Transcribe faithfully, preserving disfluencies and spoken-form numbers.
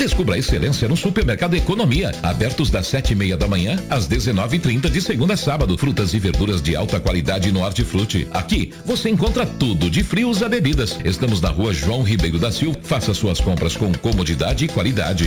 Descubra a excelência no Supermercado Economia, abertos das sete e meia da manhã às dezenove e trinta de segunda a sábado. Frutas e verduras de alta qualidade no Hortifruti. Aqui você encontra tudo de frios a bebidas. Estamos na Rua João Ribeiro da Silva. Faça suas compras com comodidade e qualidade.